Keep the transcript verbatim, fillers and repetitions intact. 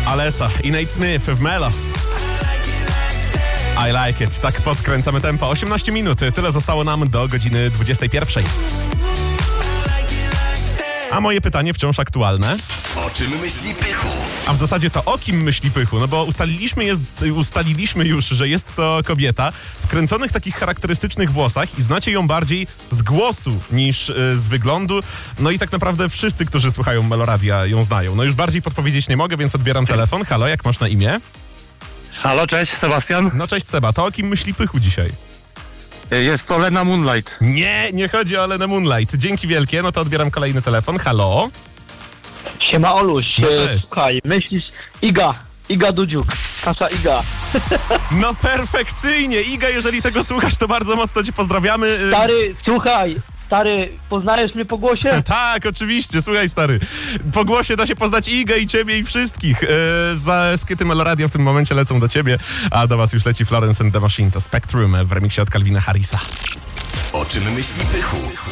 Alessa i Nate Smith w Melo. I like it. Tak podkręcamy tempo. osiemnaście minut. Tyle zostało nam do godziny dwudziestej pierwszej. A moje pytanie wciąż aktualne. O czym myśli Pychu? A w zasadzie to o kim myśli Pychu? No bo ustaliliśmy, jest, ustaliliśmy już, że jest to kobieta w kręconych takich charakterystycznych włosach i znacie ją bardziej z głosu niż y, z wyglądu. No i tak naprawdę wszyscy, którzy słuchają Meloradia, ją znają. No już bardziej podpowiedzieć nie mogę, więc odbieram telefon. Halo, jak masz na imię? Halo, cześć, Sebastian. No cześć Seba, to o kim myśli Pychu dzisiaj? Jest to Lena Moonlight. Nie, nie chodzi o Lenę Moonlight. Dzięki wielkie, no to odbieram kolejny telefon. Halo? Siema Oluś, No e, cześć. słuchaj, myślisz Iga, Iga Dudziuk, Kasia Iga. No perfekcyjnie. Iga, jeżeli tego słuchasz, to bardzo mocno cię pozdrawiamy. Y, Stary, słuchaj, stary, poznajesz mnie po głosie? Tak, oczywiście, słuchaj stary. Po głosie da się poznać Igę i ciebie i wszystkich. Yy, za skiety Meloradia w tym momencie lecą do ciebie, a do was już leci Florence and the Machine. To Spectrum w remiksie od Calvina Harrisa. O czym myśli Pychu?